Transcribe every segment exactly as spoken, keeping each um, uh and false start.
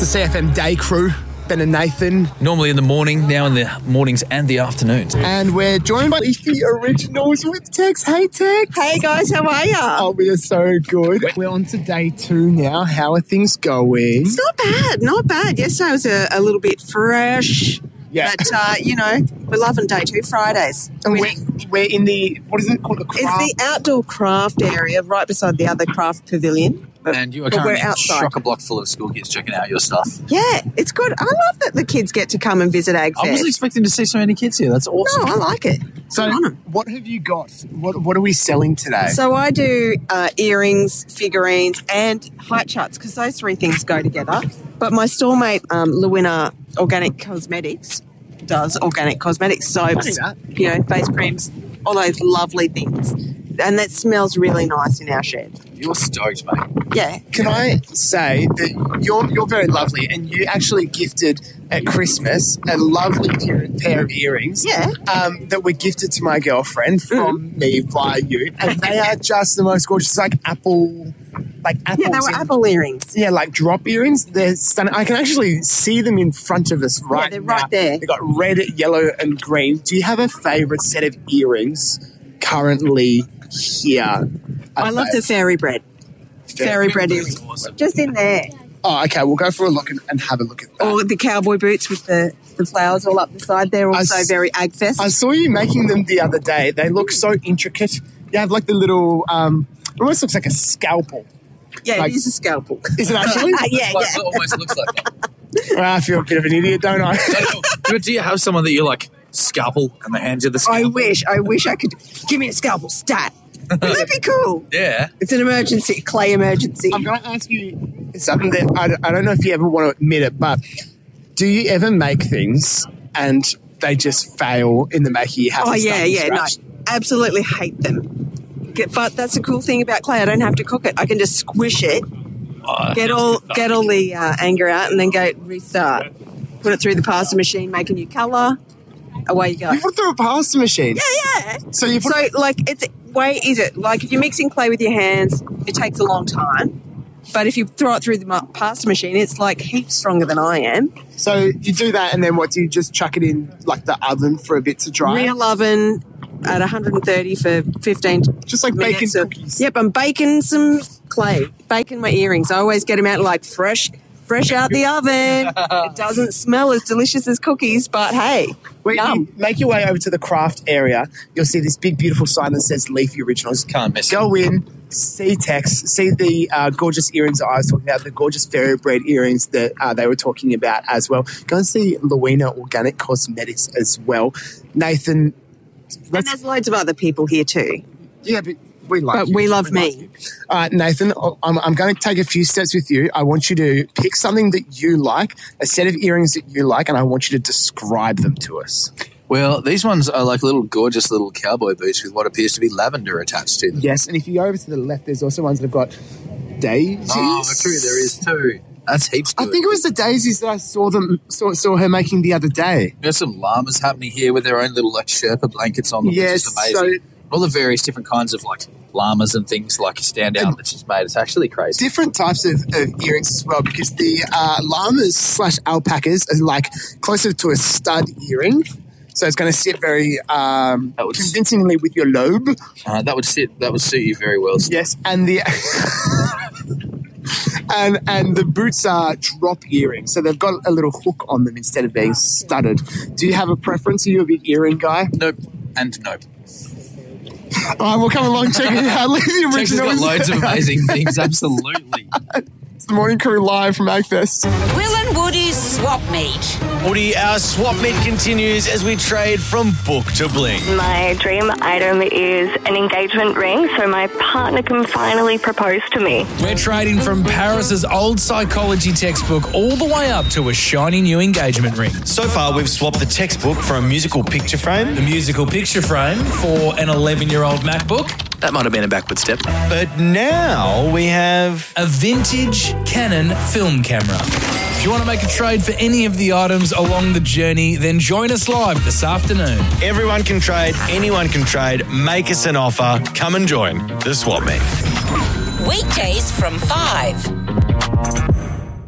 the C F M Day crew, Ben and Nathan. Normally in the morning, now in the mornings and the afternoons. And we're joined by Leafy Originals with Tex. Hey, Tex. Hey, guys, how are ya? Oh, we are so good. We're on to day two now. How are things going? It's not bad, not bad. Yesterday was a, a little bit fresh. Yeah. But, uh, you know, we're loving day two Fridays. And we're, we're in the, what is it called? The craft? It's the outdoor craft area right beside the other craft pavilion. But, And you are but we're currently outside. chock-a-block full of school kids checking out your stuff. Yeah, it's good. I love that the kids get to come and visit Ag I Fest. wasn't expecting to see so many kids here. That's awesome. No, I like it. So, Good on 'em. what have you got? What What are we selling today? So I do uh, earrings, figurines, and height charts because those three things go together. But my stallmate, um, Luina Organic Cosmetics, does organic cosmetics, soaps, that. you know, face creams, all those lovely things. And that smells really nice in our shed. You're stoked, mate. Yeah. Can I say that you're you're very lovely, and you actually gifted at Christmas a lovely pair pair of earrings. Yeah. Um, that were gifted to my girlfriend from Mm. me via you, and they are just the most gorgeous, like apple, like apples. Yeah, they were in- apple earrings. Yeah, like drop earrings. They're stunning. I can actually see them in front of us right they're now. right there. They've got red, yellow, and green. Do you have a favourite set of earrings currently here? I love the fairy bread. Fairy bread earrings. Just in there. Oh, okay. We'll go for a look and, and have a look at that. Or the cowboy boots with the, the flowers all up the side. They're I also s- very Ag Fest. I saw you making them the other day. They look so intricate. You have like the little, um, it almost looks like a scalpel. yeah, like- it is a scalpel. Is it actually? yeah, Like, yeah. it almost looks like that. Well, I feel a bit of an idiot, don't I? But do you have someone that you like scalpel and they hand you the I scalpel? wish, I wish I could. Give me a scalpel, stat. That'd be cool. Yeah. It's an emergency, clay emergency. I'm going to ask you something that I, don't- I don't know if you ever want to admit it, but do you ever make things and they just fail in the making? You have Oh, to start yeah, from yeah, no. scratch? Absolutely hate them. Get- But that's the cool thing about clay. I don't have to cook it. I can just squish it, get all get all the uh, anger out, and then go restart. Put it through the pasta machine, make a new colour. Away you go. You put it through a pasta machine. Yeah, yeah. So you put So, like, it's way is it like if you're mixing clay with your hands, it takes a long time. But if you throw it through the mu- pasta machine, it's like heaps stronger than I am. So you do that, and then what? Do you just chuck it in like the oven for a bit to dry? Real oven at one hundred thirty for fifteen Just like minutes. baking of- cookies. Yep, I'm baking some clay, baking my earrings. I always get them out like fresh, fresh out the oven. It doesn't smell as delicious as cookies, but hey, When yum. you make your way over to the craft area, you'll see this big, beautiful sign that says Leafy Originals. Can't miss it. Go in, see Tex, see the uh, gorgeous earrings that I was talking about, the gorgeous fairy bread earrings that uh, they were talking about as well. Go and see Luina Organic Cosmetics as well. Nathan, And let's, there's loads of other people here too. yeah, but we like But you. we love like me. you. All right, Nathan, I'm, I'm going to take a few steps with you. I want you to pick something that you like, a set of earrings that you like, and I want you to describe them to us. Well, these ones are like little gorgeous little cowboy boots with what appears to be lavender attached to them. Yes, and if you go over to the left, there's also ones that have got daisies. Oh, true, there is too. That's heaps I good. think it was the daisies that I saw them saw, saw her making the other day. There's some llamas happening here with their own little like Sherpa blankets on them, Yes, which is amazing. so- All the various different kinds of like llamas and things like stand out that she's made. It's actually crazy. Different types of, of earrings as well, because the uh, llamas slash alpacas are like closer to a stud earring. So it's going to sit very um, That would- convincingly with your lobe. Uh, that would sit. That would suit you very well. Yes, and the and and the boots are drop earrings, so they've got a little hook on them instead of being studded. Do you have a preference? Are you a big earring guy? Nope, and nope. All right, we'll come along check it out. Leave the Texas got originals. loads of amazing things. Absolutely. It's the Morning Crew live from Agfest. Will and Woody's swap meet. Woody, our swap meet continues as we trade from book to bling. My dream item is an engagement ring so my partner can finally propose to me. We're trading from Paris's old psychology textbook all the way up to a shiny new engagement ring. So far, we've swapped the textbook for a musical picture frame. The musical picture frame for an eleven-year-old MacBook. That might have been a backward step. But now we have A vintage Canon film camera. If you want to make a trade for any of the items along the journey, then join us live this afternoon. everyone can trade, anyone can trade. Make us an offer. Come and join the swap meet. Weekdays from five. A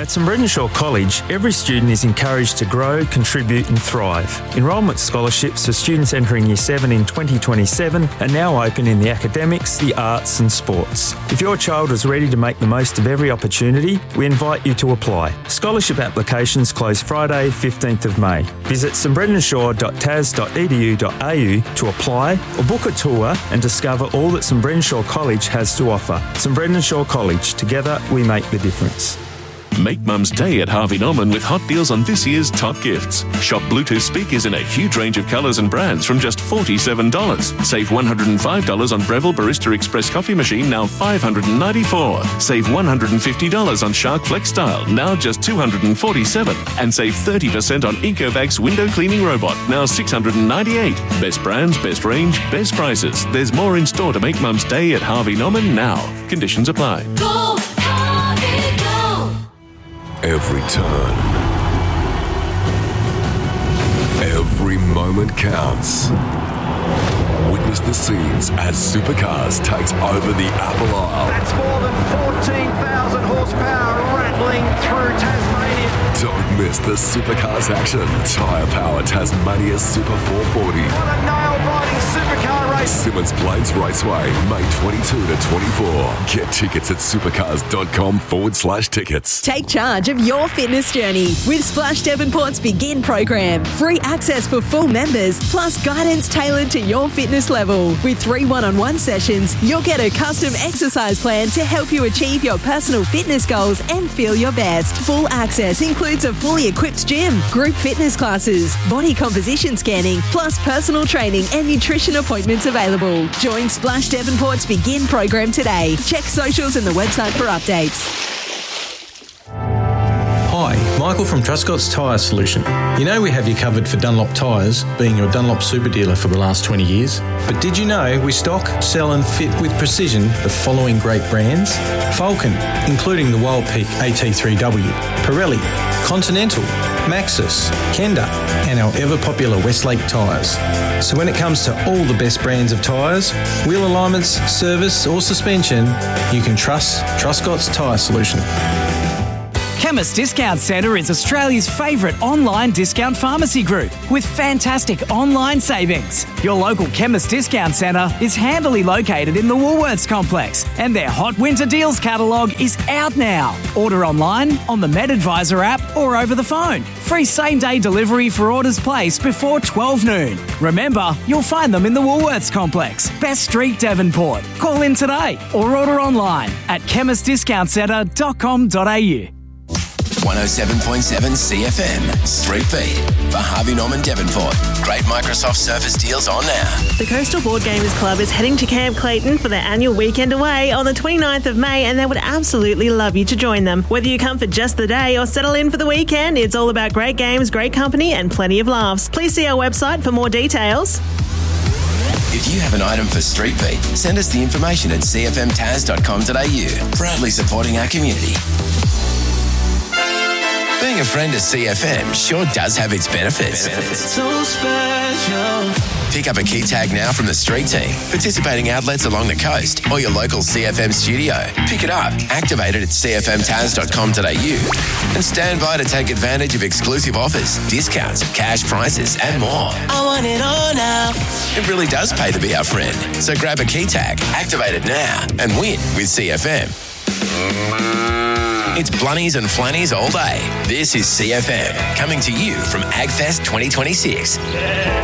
At St Brendan Shaw College, every student is encouraged to grow, contribute and thrive. Enrolment scholarships for students entering Year seven in twenty twenty-seven are now open in the academics, the arts and sports. If your child is ready to make the most of every opportunity, we invite you to apply. Scholarship applications close Friday, fifteenth of May. Visit st brendan shaw dot t a s dot e d u dot a u to apply or book a tour and discover all that St Brendan Shaw College has to offer. St Brendan Shaw College. Together, we make the difference. Make Mum's Day at Harvey Norman with hot deals on this year's top gifts. Shop Bluetooth speakers in a huge range of colours and brands from just forty-seven dollars. Save one hundred five dollars on Breville Barista Express coffee machine, now five hundred ninety-four dollars. Save one hundred fifty dollars on Shark Flex Style, now just two hundred forty-seven dollars. And save thirty percent on Ecovacs window cleaning robot, now six hundred ninety-eight dollars. Best brands, best range, best prices. There's more in store to make Mum's Day at Harvey Norman now. Conditions apply. Go, Harvey, go! Every turn, every moment counts. Witness the scenes as Supercars takes over the Apple Isle. That's more than fourteen thousand horsepower rattling through Tasmania. Don't miss the Supercars action. Tyre Power Tasmania Super four forty. What a nail-biting supercar race. Simmons Plains Raceway, May twenty-second to twenty-fourth. Get tickets at supercars.com forward slash tickets. Take charge of your fitness journey with Splash Devonport's Begin program. Free access for full members, plus guidance tailored to your fitness level. With three one-on-one sessions, you'll get a custom exercise plan to help you achieve your personal fitness goals and feel your best. Full access includes a fully equipped gym, group fitness classes, body composition scanning, plus personal training and nutrition appointments available. Join Splash Devonport's Begin program today. Check socials and the website for updates. Hi, Michael from Truscott's Tyre Solution. You know we have you covered for Dunlop tyres, being your Dunlop super dealer for the last twenty years. But did you know we stock, sell and fit with precision the following great brands? Vulcan, including the Wild Peak A T three W, Pirelli, Continental, Maxxis, Kenda and our ever-popular Westlake tyres. So when it comes to all the best brands of tyres, wheel alignments, service or suspension, you can trust Truscott's Tyre Solution. Chemist Discount Centre is Australia's favourite online discount pharmacy group with fantastic online savings. Your local Chemist Discount Centre is handily located in the Woolworths complex and their Hot Winter Deals catalogue is out now. Order online, on the MedAdvisor app or over the phone. Free same-day delivery for orders placed before twelve noon. Remember, you'll find them in the Woolworths complex, Best Street, Devonport. Call in today or order online at chemist discount centre dot com dot a u. one oh seven point seven C F M, Street Beat for Harvey Norman Devonport. Great Microsoft Surface deals on now. The Coastal Board Gamers Club is heading to Camp Clayton for their annual weekend away on the twenty-ninth of May and they would absolutely love you to join them. Whether you come for just the day or settle in for the weekend, it's all about great games, great company and plenty of laughs. Please see our website for more details. If you have an item for Street Beat, send us the information at c f m taz dot com dot a u. Proudly supporting our community. Being a friend of C F M sure does have its benefits. benefits. So special. Pick up a key tag now from the street team, participating outlets along the coast, or your local C F M studio. Pick it up, activate it at c f m taz dot com dot a u, and stand by to take advantage of exclusive offers, discounts, cash prices, and more. I want it all now. It really does pay to be our friend. So grab a key tag, activate it now, and win with C F M. It's Blunnies and Flannies all day. This is C F M, coming to you from AgFest twenty twenty-six.